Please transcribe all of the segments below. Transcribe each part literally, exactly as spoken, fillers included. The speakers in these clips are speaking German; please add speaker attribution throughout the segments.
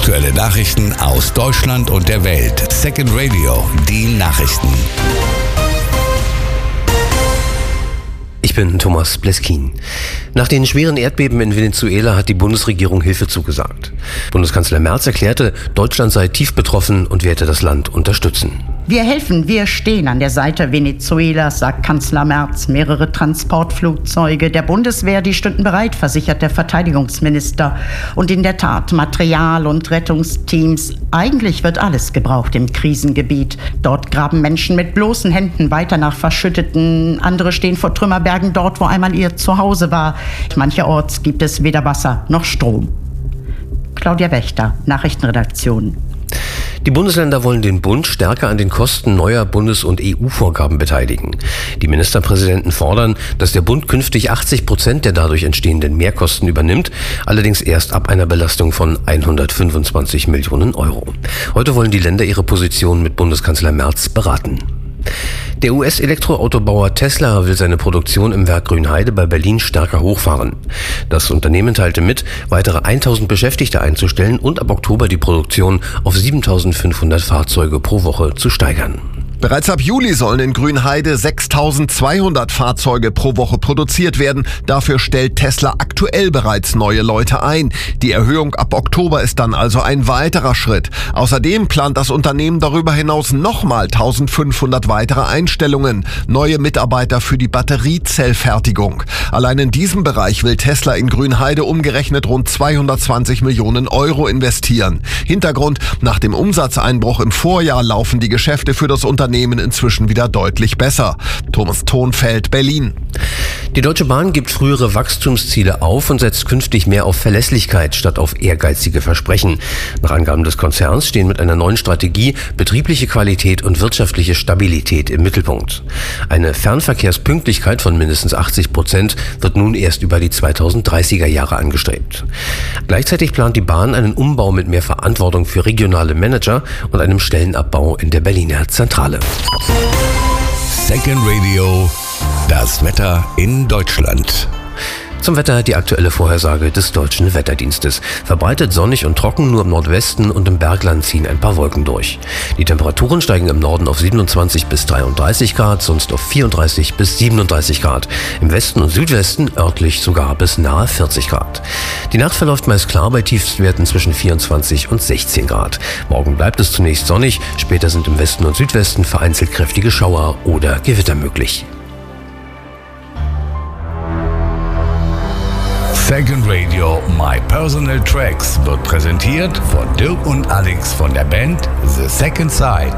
Speaker 1: Aktuelle Nachrichten aus Deutschland und der Welt. Second Radio, die Nachrichten.
Speaker 2: Ich bin Thomas Bleskin. Nach den schweren Erdbeben in Venezuela hat die Bundesregierung Hilfe zugesagt. Bundeskanzler Merz erklärte, Deutschland sei tief betroffen und werde das Land unterstützen.
Speaker 3: Wir helfen, wir stehen an der Seite Venezuelas, sagt Kanzler Merz. Mehrere Transportflugzeuge der Bundeswehr, die stünden bereit, versichert der Verteidigungsminister. Und in der Tat, Material und Rettungsteams. Eigentlich wird alles gebraucht im Krisengebiet. Dort graben Menschen mit bloßen Händen weiter nach Verschütteten. Andere stehen vor Trümmerbergen dort, wo einmal ihr Zuhause war. Mancherorts gibt es weder Wasser noch Strom. Claudia Wächter, Nachrichtenredaktion.
Speaker 2: Die Bundesländer wollen den Bund stärker an den Kosten neuer Bundes- und E U-Vorgaben beteiligen. Die Ministerpräsidenten fordern, dass der Bund künftig achtzig Prozent der dadurch entstehenden Mehrkosten übernimmt, allerdings erst ab einer Belastung von hundertfünfundzwanzig Millionen Euro. Heute wollen die Länder ihre Position mit Bundeskanzler Merz beraten. Der U S-Elektroautobauer Tesla will seine Produktion im Werk Grünheide bei Berlin stärker hochfahren. Das Unternehmen teilte mit, weitere tausend Beschäftigte einzustellen und ab Oktober die Produktion auf siebentausendfünfhundert Fahrzeuge pro Woche zu steigern.
Speaker 4: Bereits ab Juli sollen in Grünheide sechstausendzweihundert Fahrzeuge pro Woche produziert werden. Dafür stellt Tesla aktuell bereits neue Leute ein. Die Erhöhung ab Oktober ist dann also ein weiterer Schritt. Außerdem plant das Unternehmen darüber hinaus nochmal eintausendfünfhundert weitere Einstellungen. Neue Mitarbeiter für die Batteriezellfertigung. Allein in diesem Bereich will Tesla in Grünheide umgerechnet rund zweihundertzwanzig Millionen Euro investieren. Hintergrund: Nach dem Umsatzeinbruch im Vorjahr laufen die Geschäfte für das Unternehmen inzwischen wieder deutlich besser. Thomas Thonfeld, Berlin.
Speaker 2: Die Deutsche Bahn gibt frühere Wachstumsziele auf und setzt künftig mehr auf Verlässlichkeit statt auf ehrgeizige Versprechen. Nach Angaben des Konzerns stehen mit einer neuen Strategie betriebliche Qualität und wirtschaftliche Stabilität im Mittelpunkt. Eine Fernverkehrspünktlichkeit von mindestens achtzig Prozent wird nun erst über die zweitausenddreißiger Jahre angestrebt. Gleichzeitig plant die Bahn einen Umbau mit mehr Verantwortung für regionale Manager und einem Stellenabbau in der Berliner Zentrale.
Speaker 1: Second Radio, das Wetter in Deutschland.
Speaker 2: Zum Wetter die aktuelle Vorhersage des Deutschen Wetterdienstes. Verbreitet sonnig und trocken, nur im Nordwesten und im Bergland ziehen ein paar Wolken durch. Die Temperaturen steigen im Norden auf siebenundzwanzig bis dreiunddreißig Grad, sonst auf vierunddreißig bis siebenunddreißig Grad. Im Westen und Südwesten örtlich sogar bis nahe vierzig Grad. Die Nacht verläuft meist klar bei Tiefstwerten zwischen vierundzwanzig und sechzehn Grad. Morgen bleibt es zunächst sonnig, später sind im Westen und Südwesten vereinzelt kräftige Schauer oder Gewitter möglich.
Speaker 1: Second Radio My Personal Tracks wird präsentiert von Dirk und Alex von der Band The Second Side.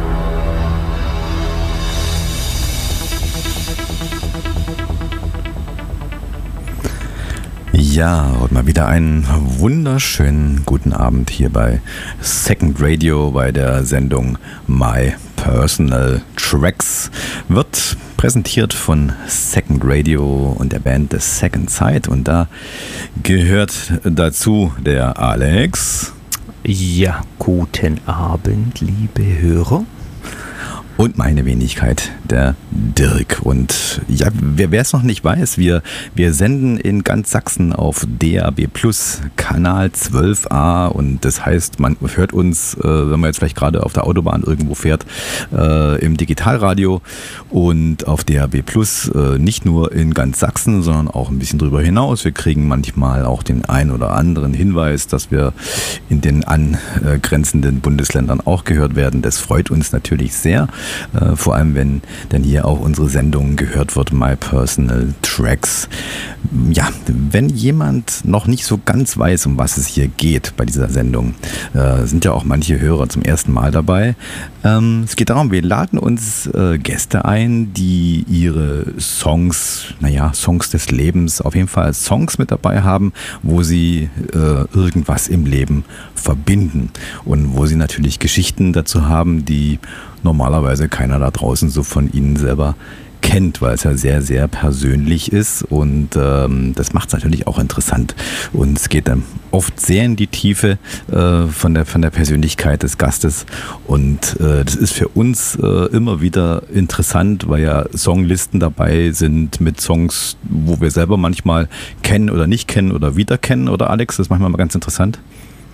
Speaker 5: Ja, heute mal wieder einen wunderschönen guten Abend hier bei Second Radio bei der Sendung My Personal Tracks. Wird präsentiert von Second Radio und der Band The Second Side. Und da gehört dazu der Alex.
Speaker 6: Ja, guten Abend, liebe Hörer.
Speaker 5: Und meine Wenigkeit, der Dirk. Und ja, wer es noch nicht weiß, wir, wir senden in ganz Sachsen auf D A B Plus, Kanal zwölf a. Und das heißt, man hört uns, äh, wenn man jetzt vielleicht gerade auf der Autobahn irgendwo fährt, äh, im Digitalradio. Und auf D A B Plus äh, nicht nur in ganz Sachsen, sondern auch ein bisschen drüber hinaus. Wir kriegen manchmal auch den ein oder anderen Hinweis, dass wir in den angrenzenden Bundesländern auch gehört werden. Das freut uns natürlich sehr. Äh, vor allem, wenn dann hier auch unsere Sendung gehört wird, My Personal Tracks. Ja, wenn jemand noch nicht so ganz weiß, um was es hier geht bei dieser Sendung, äh, sind ja auch manche Hörer zum ersten Mal dabei. Ähm, es geht darum, wir laden uns äh, Gäste ein, die ihre Songs, naja, Songs des Lebens, auf jeden Fall Songs mit dabei haben, wo sie äh, irgendwas im Leben verbinden und wo sie natürlich Geschichten dazu haben, die normalerweise keiner da draußen so von ihnen selber kennt, weil es ja sehr, sehr persönlich ist und ähm, das macht es natürlich auch interessant und es geht dann oft sehr in die Tiefe äh, von der, von der Persönlichkeit des Gastes und äh, das ist für uns äh, immer wieder interessant, weil ja Songlisten dabei sind mit Songs, wo wir selber manchmal kennen oder nicht kennen oder wieder kennen, oder Alex, das ist manchmal mal ganz interessant.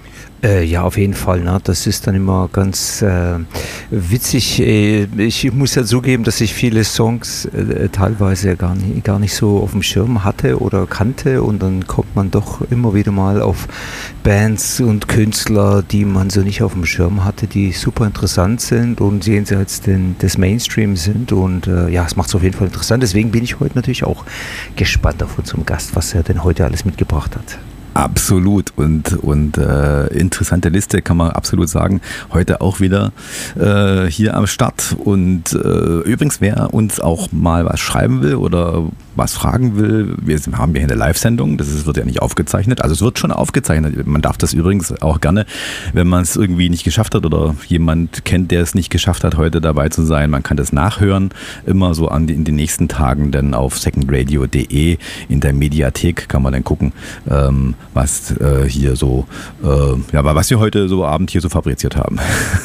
Speaker 6: Äh, ja, auf jeden Fall. Ne? Das ist dann immer ganz äh, witzig. Äh, ich muss ja zugeben, dass ich viele Songs äh, teilweise gar nicht, gar nicht so auf dem Schirm hatte oder kannte, und dann kommt man doch immer wieder mal auf Bands und Künstler, die man so nicht auf dem Schirm hatte, die super interessant sind und jenseits den, des Mainstream sind, und äh, ja, es macht es auf jeden Fall interessant. Deswegen bin ich heute natürlich auch gespannt auf unseren Gast, was er denn heute alles mitgebracht hat.
Speaker 5: Absolut, und, und äh, interessante Liste, kann man absolut sagen. Heute auch wieder äh, hier am Start. Und äh, übrigens, wer uns auch mal was schreiben will oder was fragen will, wir haben hier eine Live-Sendung, das ist, wird ja nicht aufgezeichnet, also es wird schon aufgezeichnet. Man darf das übrigens auch gerne, wenn man es irgendwie nicht geschafft hat oder jemand kennt, der es nicht geschafft hat, heute dabei zu sein, man kann das nachhören, immer so an die, in den nächsten Tagen dann auf second radio punkt de in der Mediathek kann man dann gucken, ähm, was äh, hier so, äh, ja, was wir heute so Abend hier so fabriziert haben.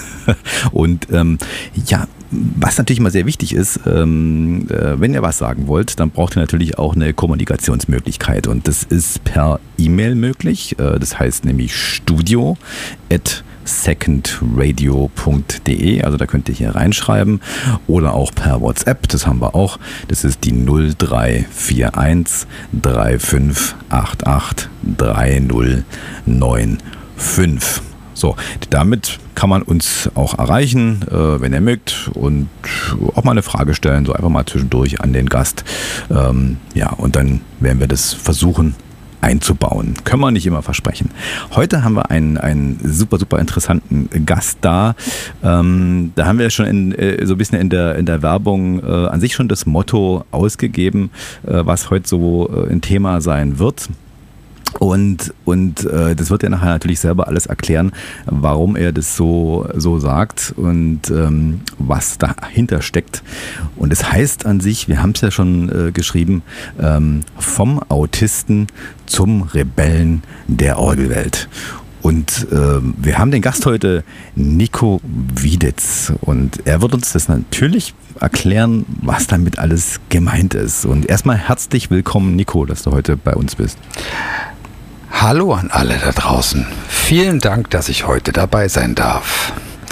Speaker 5: Und ähm, ja, was natürlich mal sehr wichtig ist, ähm, äh, wenn ihr was sagen wollt, dann braucht ihr natürlich auch eine Kommunikationsmöglichkeit, und das ist per E-Mail möglich. Äh, das heißt nämlich studio at second radio punkt de, also da könnt ihr hier reinschreiben, oder auch per WhatsApp, das haben wir auch, das ist die null drei vier eins drei fünf acht acht drei null neun fünf. So, damit kann man uns auch erreichen, äh, wenn ihr mögt, und auch mal eine Frage stellen, so einfach mal zwischendurch an den Gast. Ähm, ja, und dann werden wir das versuchen einzubauen. Können wir nicht immer versprechen. Heute haben wir einen, einen super, super interessanten Gast da. Ähm, da haben wir schon in, äh, so ein bisschen in der, in der Werbung äh, an sich schon das Motto ausgegeben, äh, was heute so äh, ein Thema sein wird. Und, und äh, das wird er nachher natürlich selber alles erklären, warum er das so, so sagt und ähm, was dahinter steckt. Und es heißt an sich, wir haben es ja schon äh, geschrieben, ähm, vom Autisten zum Rebellen der Orgelwelt. Und äh, wir haben den Gast heute, Nico Wieditz, und er wird uns das natürlich erklären, was damit alles gemeint ist. Und erstmal herzlich willkommen, Nico, dass du heute bei uns bist.
Speaker 7: Hallo an alle da draußen. Vielen Dank, dass ich heute dabei sein darf.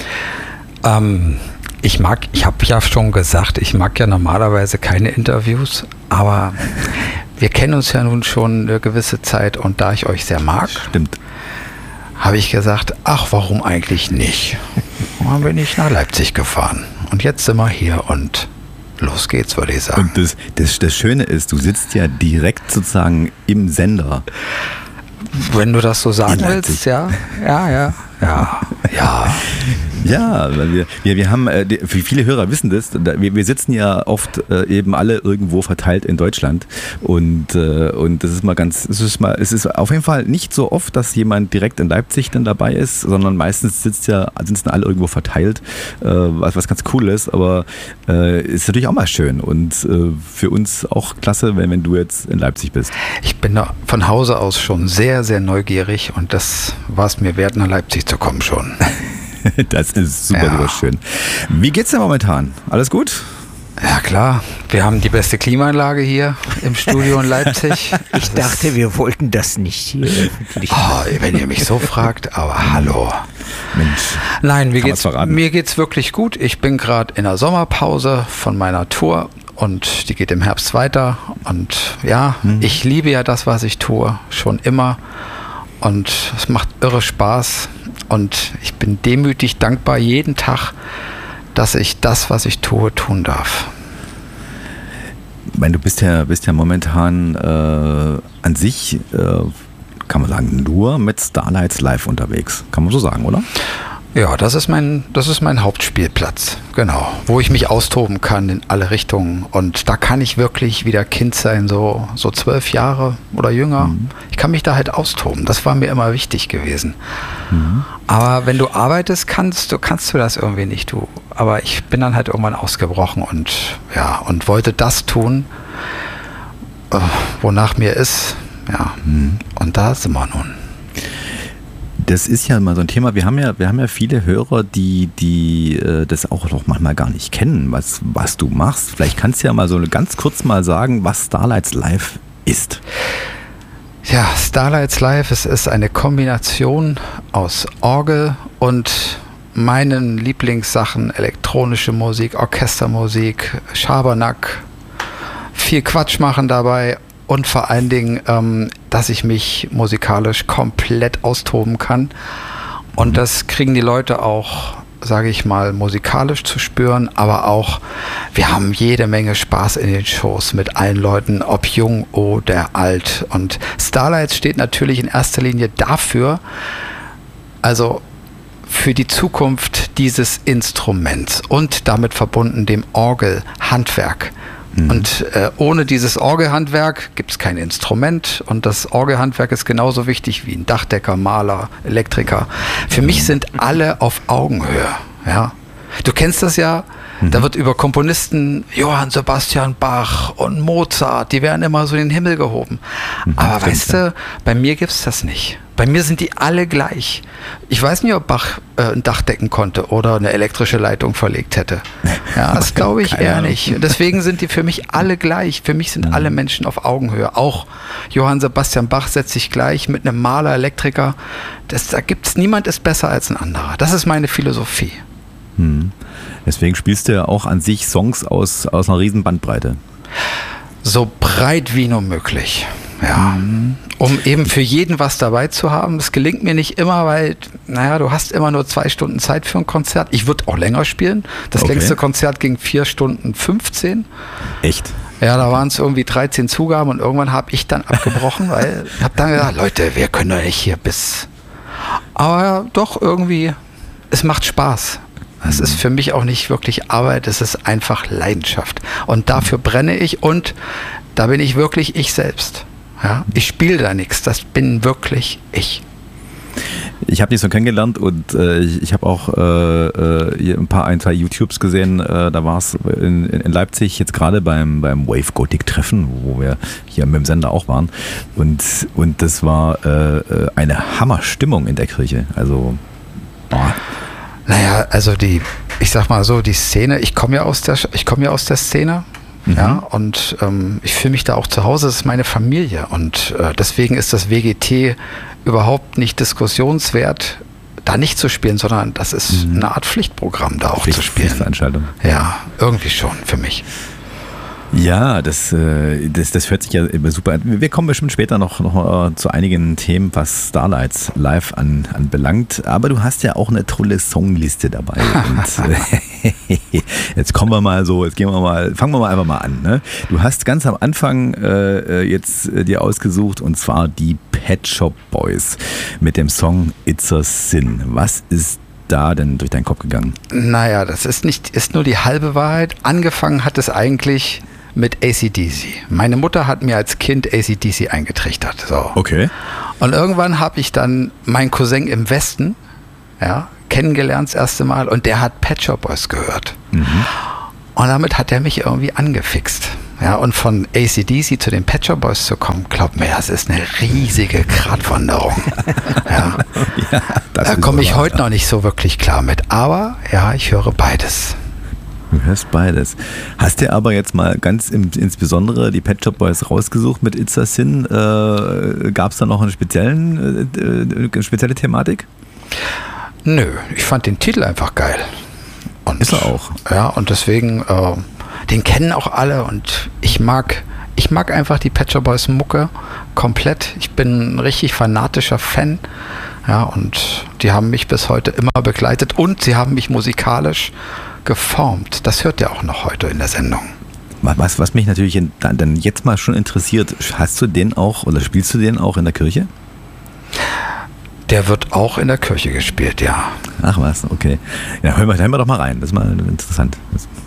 Speaker 7: Ähm, ich mag, ich habe ja schon gesagt, ich mag ja normalerweise keine Interviews, aber wir kennen uns ja nun schon eine gewisse Zeit, und da ich euch sehr mag,
Speaker 5: Stimmt.
Speaker 7: habe ich gesagt, ach, warum eigentlich nicht? Und dann bin ich nach Leipzig gefahren, und jetzt sind wir hier und los geht's, würde ich sagen.
Speaker 5: Und das, das, das Schöne ist, du sitzt ja direkt sozusagen im Sender.
Speaker 7: Wenn du das so sagen willst, ja, ja, ja, ja, ja.
Speaker 5: Ja, weil wir, wir, wir haben, äh, die, viele Hörer wissen das, da, wir, wir sitzen ja oft äh, eben alle irgendwo verteilt in Deutschland, und, äh, und das ist mal ganz, es ist mal, es ist auf jeden Fall nicht so oft, dass jemand direkt in Leipzig dann dabei ist, sondern meistens sitzt ja, sitzen alle irgendwo verteilt, äh, was, was ganz cool ist, aber äh, ist natürlich auch mal schön, und äh, für uns auch klasse, wenn, wenn du jetzt in Leipzig bist.
Speaker 7: Ich bin da von Hause aus schon sehr, sehr neugierig, und das war es mir wert, nach Leipzig zu kommen schon.
Speaker 5: Das ist super,
Speaker 7: ja.
Speaker 5: super schön. Wie geht's dir momentan? Alles gut?
Speaker 7: Ja klar, wir haben die beste Klimaanlage hier im Studio in Leipzig.
Speaker 6: Ich dachte, wir wollten das nicht hier öffentlich.
Speaker 7: Oh, wenn ihr mich so fragt, aber hallo.
Speaker 5: Mensch.
Speaker 7: Nein, mir geht's, mir geht's wirklich gut. Ich bin gerade in der Sommerpause von meiner Tour, und die geht im Herbst weiter. Und ja, mhm. ich liebe ja das, was ich tue, schon immer. Und es macht irre Spaß. Und ich bin demütig dankbar jeden Tag, dass ich das, was ich tue, tun darf.
Speaker 5: Ich meine, du bist ja, bist ja momentan äh, an sich, äh, kann man sagen, nur mit Starlights Live unterwegs. Kann man so sagen, oder?
Speaker 7: Ja, das ist mein, das ist mein Hauptspielplatz, genau, wo ich mich austoben kann in alle Richtungen, und da kann ich wirklich wieder Kind sein, so, so zwölf Jahre oder jünger. Mhm. Ich kann mich da halt austoben, das war mir immer wichtig gewesen. Mhm. Aber wenn du arbeitest, kannst du, kannst du das irgendwie nicht, du. Aber ich bin dann halt irgendwann ausgebrochen und, ja, und wollte das tun, äh, wonach mir ist, ja, mhm. und da sind wir nun.
Speaker 5: Das ist ja mal so ein Thema. Wir haben ja, wir haben ja viele Hörer, die, die äh, das auch noch manchmal gar nicht kennen, was, was du machst. Vielleicht kannst du ja mal so ganz kurz mal sagen, was Starlights Live ist.
Speaker 7: Ja, Starlights Live, es ist eine Kombination aus Orgel und meinen Lieblingssachen, elektronische Musik, Orchestermusik, Schabernack, viel Quatsch machen dabei und vor allen Dingen, ähm, dass ich mich musikalisch komplett austoben kann. Und das kriegen die Leute auch, sage ich mal, musikalisch zu spüren, aber auch, wir haben jede Menge Spaß in den Shows mit allen Leuten, ob jung oder alt. Und Starlights steht natürlich in erster Linie dafür, also für die Zukunft dieses Instruments und damit verbunden dem Orgelhandwerk. Mhm. Und äh, ohne dieses Orgelhandwerk gibt es kein Instrument und das Orgelhandwerk ist genauso wichtig wie ein Dachdecker, Maler, Elektriker. Für mich sind alle auf Augenhöhe. Ja? Du kennst das ja, mhm. da wird über Komponisten, Johann Sebastian Bach und Mozart, die werden immer so in den Himmel gehoben. Mhm, Aber weißt du, bei mir gibt es das nicht. Bei mir sind die alle gleich. Ich weiß nicht, ob Bach äh, ein Dach decken konnte oder eine elektrische Leitung verlegt hätte. Ja, das glaube ich eher nicht. Deswegen sind die für mich alle gleich. Für mich sind mhm. alle Menschen auf Augenhöhe. Auch Johann Sebastian Bach setzt sich gleich mit einem Maler, Elektriker. Das, da gibt es, niemand ist besser als ein anderer. Das ist meine Philosophie.
Speaker 5: Mhm. Deswegen spielst du ja auch an sich Songs aus, aus einer riesen Bandbreite.
Speaker 7: So breit wie nur möglich. Ja, um eben für jeden was dabei zu haben. Das gelingt mir nicht immer, weil, naja, du hast immer nur zwei Stunden Zeit für ein Konzert. Ich würde auch länger spielen. Das okay. längste Konzert ging vier Stunden fünfzehn.
Speaker 5: Echt?
Speaker 7: Ja, da waren es irgendwie dreizehn Zugaben und irgendwann habe ich dann abgebrochen, weil ich habe dann gesagt, Leute, wir können doch nicht hier bis... Aber doch irgendwie, es macht Spaß. Es ist für mich auch nicht wirklich Arbeit, es ist einfach Leidenschaft. Und dafür brenne ich und da bin ich wirklich ich selbst. Ja, ich spiele da nichts, das bin wirklich ich.
Speaker 5: Ich habe dich so kennengelernt und äh, ich, ich habe auch äh, äh, ein paar, ein, zwei YouTubes gesehen. Äh, da war es in, in Leipzig jetzt gerade beim, beim Wave Gothic Treffen, wo wir hier mit dem Sender auch waren. Und, und das war äh, eine Hammerstimmung in der Kirche. Also, boah.
Speaker 7: Naja, also die, ich sag mal so, die Szene, ich komme ja aus der, ich komme ja aus der Szene. Ja, mhm. und ähm, ich fühle mich da auch zu Hause, das ist meine Familie und äh, deswegen ist das W G T überhaupt nicht diskussionswert, da nicht zu spielen, sondern das ist mhm. eine Art Pflichtprogramm, da auch Pflicht, zu spielen.
Speaker 5: Pflichtveranstaltung.
Speaker 7: Ja, irgendwie schon für mich.
Speaker 5: Ja, das, das, das hört sich ja super an. Wir kommen bestimmt später noch, noch zu einigen Themen, was Starlights live an, anbelangt. Aber du hast ja auch eine tolle Songliste dabei. Und jetzt kommen wir mal so, jetzt gehen wir mal, fangen wir mal einfach mal an. Ne? Du hast ganz am Anfang äh, jetzt dir ausgesucht, und zwar die Pet Shop Boys mit dem Song It's a Sin. Was ist da denn durch deinen Kopf gegangen?
Speaker 7: Naja, das ist nicht, ist nur die halbe Wahrheit. Angefangen hat es eigentlich mit A C D C. Meine Mutter hat mir als Kind A C D C eingetrichtert. So.
Speaker 5: Okay.
Speaker 7: Und irgendwann habe ich dann meinen Cousin im Westen, ja, kennengelernt das erste Mal und der hat Pet Shop Boys gehört. Mhm. Und damit hat er mich irgendwie angefixt. Ja, und von A C D C zu den Pet Shop Boys zu kommen, glaub mir, das ist eine riesige Gratwanderung. Ja. Ja, da komme ich heute noch nicht so wirklich klar mit. Aber ja, ich höre beides.
Speaker 5: Du hörst beides. Hast dir aber jetzt mal ganz im, insbesondere die Pet Shop Boys rausgesucht mit It's a Sin? Äh, Gab es da noch einen speziellen, äh, eine spezielle Thematik?
Speaker 7: Nö, ich fand den Titel einfach geil. Und,
Speaker 5: ist er auch.
Speaker 7: Ja, und deswegen, äh, den kennen auch alle und ich mag, ich mag einfach die Pet Shop Boys Mucke komplett. Ich bin ein richtig fanatischer Fan. Ja, und die haben mich bis heute immer begleitet und sie haben mich musikalisch geformt. Das hört ihr auch noch heute in der Sendung.
Speaker 5: Was, was mich natürlich in, dann jetzt mal schon interessiert, hast du den auch oder spielst du den auch in der Kirche?
Speaker 7: Der wird auch in der Kirche gespielt, ja.
Speaker 5: Ach was, okay. Ja, hören wir, hören wir doch mal rein. Das ist mal interessant. Das